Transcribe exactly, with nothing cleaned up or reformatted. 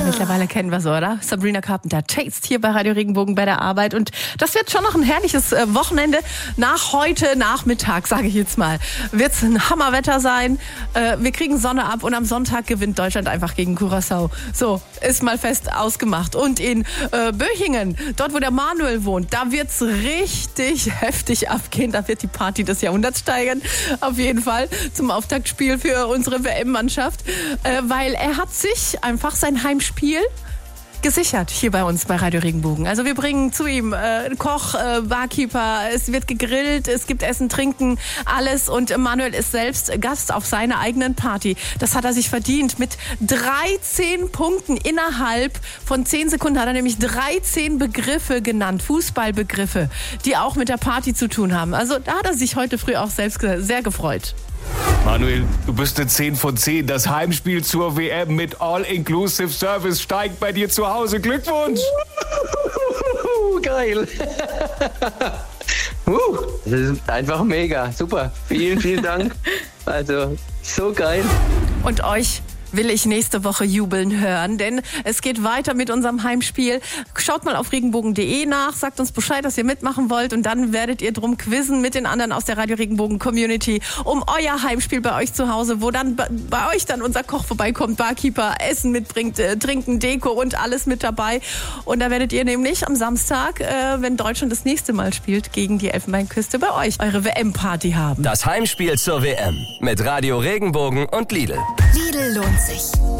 Mittlerweile kennen wir so, oder? Sabrina Carpenter, Taste hier bei Radio Regenbogen bei der Arbeit. Und das wird schon noch ein herrliches äh, Wochenende. Nach heute Nachmittag, sage ich jetzt mal, wird es ein Hammerwetter sein. Äh, wir kriegen Sonne ab und am Sonntag gewinnt Deutschland einfach gegen Curaçao. So, ist mal fest ausgemacht. Und in äh, Böchingen, dort wo der Manuel wohnt, da wird es richtig heftig abgehen. Da wird die Party des Jahrhunderts steigern. Auf jeden Fall zum Auftaktspiel für unsere W M-Mannschaft. Äh, weil er hat sich einfach sein Heimspiel gesichert hier bei uns bei Radio Regenbogen. Also wir bringen zu ihm äh, Koch, äh, Barkeeper, es wird gegrillt, es gibt Essen, Trinken, alles. Und Manuel ist selbst Gast auf seiner eigenen Party. Das hat er sich verdient. Mit dreizehn Punkten innerhalb von zehn Sekunden hat er nämlich dreizehn Begriffe genannt, Fußballbegriffe, die auch mit der Party zu tun haben. Also da hat er sich heute früh auch selbst sehr gefreut. Manuel, du bist eine zehn von zehn. Das Heimspiel zur W M mit All-Inclusive Service steigt bei dir zu Hause. Glückwunsch! Geil! uh, das ist einfach mega. Super. Vielen, vielen Dank. Also, so geil. Und euch will ich nächste Woche jubeln hören, denn es geht weiter mit unserem Heimspiel. Schaut mal auf regenbogen punkt de nach, sagt uns Bescheid, dass ihr mitmachen wollt und dann werdet ihr drum quizzen mit den anderen aus der Radio Regenbogen Community um euer Heimspiel bei euch zu Hause, wo dann bei, bei euch dann unser Koch vorbeikommt, Barkeeper, Essen mitbringt, äh, Trinken, Deko und alles mit dabei. Und da werdet ihr nämlich am Samstag, äh, wenn Deutschland das nächste Mal spielt, gegen die Elfenbeinküste bei euch eure W M-Party haben. Das Heimspiel zur W M mit Radio Regenbogen und Lidl. Lidl lohnt sich.